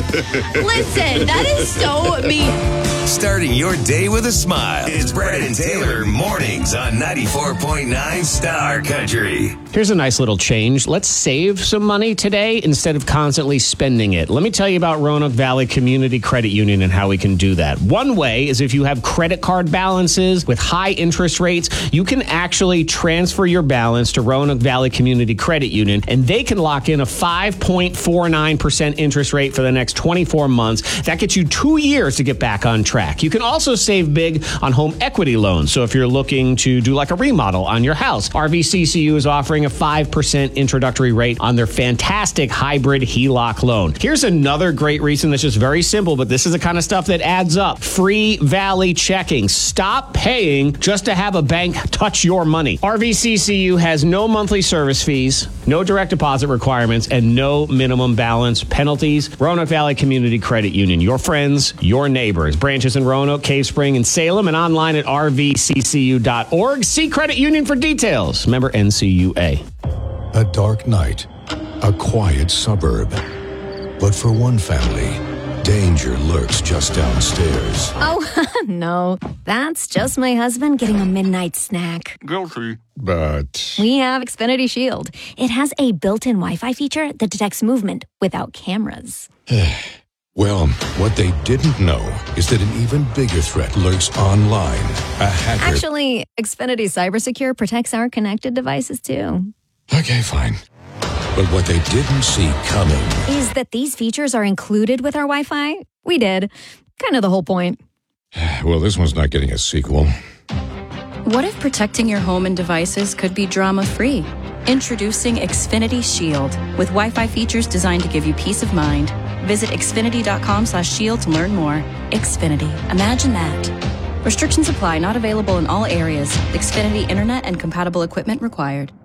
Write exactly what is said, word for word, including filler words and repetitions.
Listen, that is so mean. Starting your day with a smile. It's Brad and Taylor mornings on ninety-four point nine Star Country. Here's a nice little change. Let's save some money today instead of constantly spending it. Let me tell you about Roanoke Valley Community Credit Union and how we can do that. One way is if you have credit card balances with high interest rates, you can actually transfer your balance to Roanoke Valley Community Credit Union, and they can lock in a five point four nine percent interest rate for the next twenty-four months. That gets you two years to get back on track. You can also save big on home equity loans. So if you're looking to do like a remodel on your house, R V C C U is offering a five percent introductory rate on their fantastic hybrid H E L O C loan. Here's another great reason that's just very simple, but this is the kind of stuff that adds up. Free Valley checking. Stop paying just to have a bank touch your money. R V C C U has no monthly service fees, no direct deposit requirements, and no minimum balance penalties. Roanoke Valley Community Credit Union. Your friends, your neighbors. Branches in Roanoke, Cave Spring, and Salem, and online at r v c c u dot org. See Credit Union for details. Member N C U A. A dark night, a quiet suburb. But for one family, danger lurks just downstairs. Oh, no. That's just my husband getting a midnight snack. Guilty. But We have Xfinity Shield. It has a built-in Wi-Fi feature that detects movement without cameras. well, what they didn't know is that an even bigger threat lurks online. A hacker. Actually, Xfinity CyberSecure protects our connected devices, too. Okay, fine. But what they didn't see coming Is that these features are included with our Wi-Fi? We did. Kind of the whole point. Well, this one's not getting a sequel. What if protecting your home and devices could be drama-free? Introducing Xfinity Shield with Wi-Fi features designed to give you peace of mind. Visit xfinity dot com slash shield to learn more. Xfinity. Imagine that. Restrictions apply. Not available in all areas. Xfinity Internet and compatible equipment required.